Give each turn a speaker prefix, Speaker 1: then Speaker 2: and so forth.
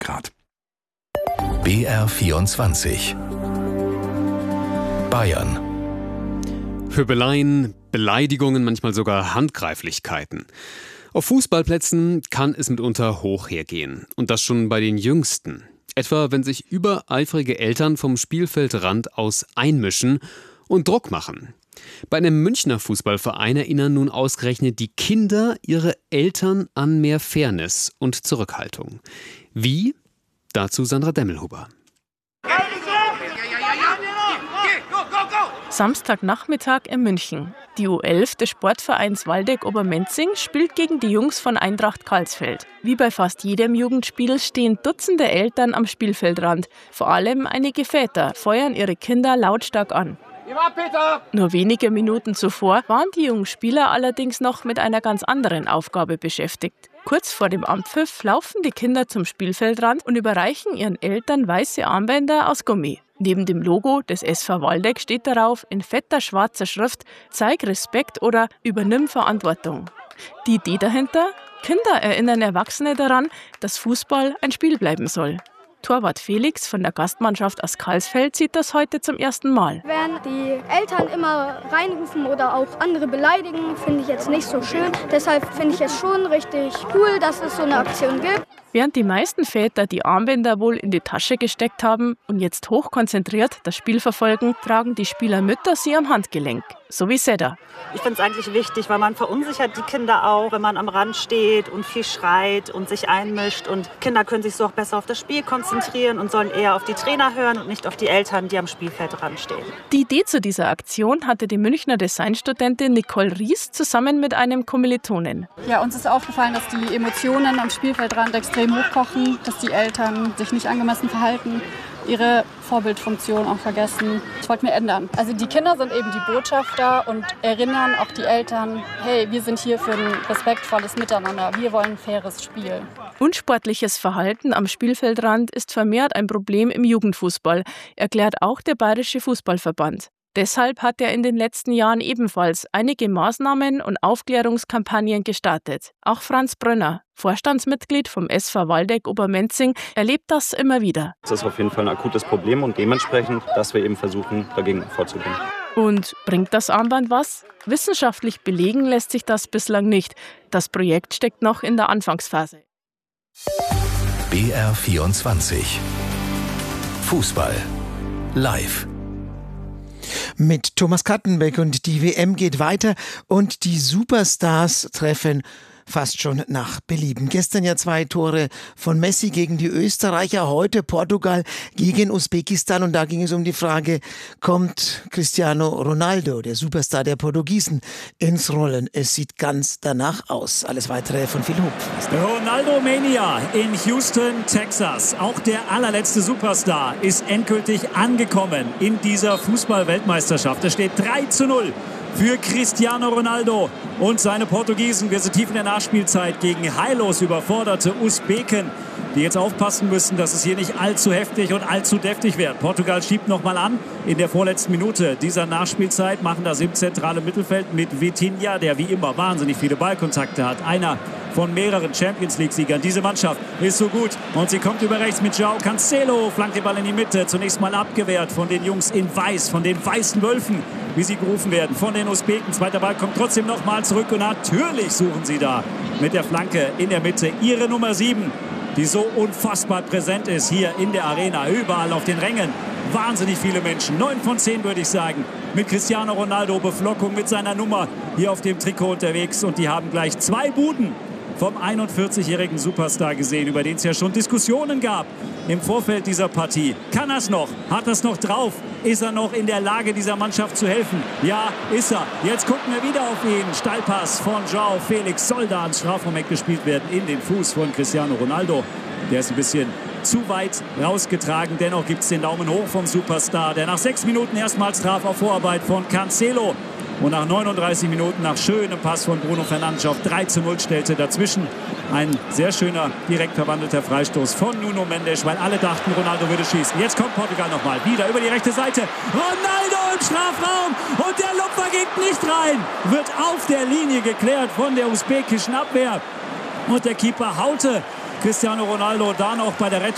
Speaker 1: Grad.
Speaker 2: BR24 Bayern.
Speaker 3: Pöbeleien, Beleidigungen, manchmal sogar Handgreiflichkeiten. Auf Fußballplätzen kann es mitunter hoch hergehen. Und das schon bei den Jüngsten. Etwa wenn sich übereifrige Eltern vom Spielfeldrand aus einmischen und Druck machen. Bei einem Münchner Fußballverein erinnern nun ausgerechnet die Kinder ihre Eltern an mehr Fairness und Zurückhaltung. Wie? Dazu Sandra Demmelhuber.
Speaker 4: Samstagnachmittag in München. Die U11 des Sportvereins Waldeck-Obermenzing spielt gegen die Jungs von Eintracht Karlsfeld. Wie bei fast jedem Jugendspiel stehen Dutzende Eltern am Spielfeldrand. Vor allem einige Väter feuern ihre Kinder lautstark an. Nur wenige Minuten zuvor waren die jungen Spieler allerdings noch mit einer ganz anderen Aufgabe beschäftigt. Kurz vor dem Anpfiff laufen die Kinder zum Spielfeldrand und überreichen ihren Eltern weiße Armbänder aus Gummi. Neben dem Logo des SV Waldeck steht darauf in fetter schwarzer Schrift: Zeig Respekt oder übernimm Verantwortung. Die Idee dahinter? Kinder erinnern Erwachsene daran, dass Fußball ein Spiel bleiben soll. Torwart Felix von der Gastmannschaft aus Karlsfeld sieht das heute zum ersten Mal.
Speaker 5: Wenn die Eltern immer reinrufen oder auch andere beleidigen, finde ich jetzt nicht so schön. Deshalb finde ich es schon richtig cool, dass es so eine Aktion gibt.
Speaker 4: Während die meisten Väter die Armbänder wohl in die Tasche gesteckt haben und jetzt hochkonzentriert das Spiel verfolgen, tragen die Spielermütter sie am Handgelenk. So wie Seda.
Speaker 6: Ich finde es eigentlich wichtig, weil man verunsichert die Kinder auch, wenn man am Rand steht und viel schreit und sich einmischt. Und Kinder können sich so auch besser auf das Spiel konzentrieren und sollen eher auf die Trainer hören und nicht auf die Eltern, die am Spielfeldrand stehen.
Speaker 4: Die Idee zu dieser Aktion hatte die Münchner Designstudentin Nicole Ries zusammen mit einem Kommilitonen.
Speaker 7: Ja, uns ist aufgefallen, dass die Emotionen am Spielfeldrand extrem hochkochen, dass die Eltern sich nicht angemessen verhalten, ihre Vorbildfunktion auch vergessen. Das wollten wir ändern. Also die Kinder sind eben die Botschafter und erinnern auch die Eltern, hey, wir sind hier für ein respektvolles Miteinander, wir wollen ein faires Spiel.
Speaker 4: Unsportliches Verhalten am Spielfeldrand ist vermehrt ein Problem im Jugendfußball, erklärt auch der Bayerische Fußballverband. Deshalb hat er in den letzten Jahren ebenfalls einige Maßnahmen und Aufklärungskampagnen gestartet. Auch Franz Brönner, Vorstandsmitglied vom SV Waldeck-Obermenzing, erlebt das immer wieder.
Speaker 8: Das ist auf jeden Fall ein akutes Problem und dementsprechend, dass wir eben versuchen, dagegen vorzugehen.
Speaker 4: Und bringt das Armband was? Wissenschaftlich belegen lässt sich das bislang nicht. Das Projekt steckt noch in der Anfangsphase.
Speaker 2: BR24 Fußball live.
Speaker 9: Mit Thomas Kattenbeck, und die WM geht weiter und die Superstars treffen fast schon nach Belieben. Gestern ja 2 Tore von Messi gegen die Österreicher, heute Portugal gegen Usbekistan, und da ging es um die Frage, kommt Cristiano Ronaldo, der Superstar der Portugiesen, ins Rollen? Es sieht ganz danach aus. Alles Weitere von Phil Hupf.
Speaker 10: Ronaldo Mania in Houston, Texas. Auch der allerletzte Superstar ist endgültig angekommen in dieser Fußball-Weltmeisterschaft. Es steht 3:0 für Cristiano Ronaldo und seine Portugiesen. Wir sind tief in der Nachspielzeit gegen heillos überforderte Usbeken, die jetzt aufpassen müssen, dass es hier nicht allzu heftig und allzu deftig wird. Portugal schiebt nochmal an in der vorletzten Minute dieser Nachspielzeit, machen das im zentralen Mittelfeld mit Vitinha, der wie immer wahnsinnig viele Ballkontakte hat. Einer von mehreren Champions-League-Siegern. Diese Mannschaft ist so gut und sie kommt über rechts mit João Cancelo, flankt den Ball in die Mitte, zunächst mal abgewehrt von den Jungs in Weiß, von den weißen Wölfen, wie sie gerufen werden, von den Usbeken. Zweiter Ball kommt trotzdem nochmal zurück und natürlich suchen sie da mit der Flanke in der Mitte ihre Nummer 7, die so unfassbar präsent ist hier in der Arena, überall auf den Rängen. Wahnsinnig viele Menschen, 9 von 10 würde ich sagen, mit Cristiano Ronaldo, Beflockung mit seiner Nummer hier auf dem Trikot unterwegs, und die haben gleich 2 Buden vom 41-jährigen Superstar gesehen, über den es ja schon Diskussionen gab im Vorfeld dieser Partie. Kann er es noch? Hat er es noch drauf? Ist er noch in der Lage, dieser Mannschaft zu helfen? Ja, ist er. Jetzt gucken wir wieder auf ihn. Steilpass von João Felix. Soll da ans Strafraum gespielt werden in den Fuß von Cristiano Ronaldo. Der ist ein bisschen zu weit rausgetragen. Dennoch gibt es den Daumen hoch vom Superstar, der nach 6 Minuten erstmals traf auf Vorarbeit von Cancelo. Und nach 39 Minuten, nach schönem Pass von Bruno Fernandes auf 3:0 stellte. Dazwischen ein sehr schöner, direkt verwandelter Freistoß von Nuno Mendes, weil alle dachten, Ronaldo würde schießen. Jetzt kommt Portugal nochmal, wieder über die rechte Seite. Ronaldo im Strafraum und der Lupfer geht nicht rein. Wird auf der Linie geklärt von der usbekischen Abwehr. Und der Keeper haute Cristiano Ronaldo da noch bei der Rettung.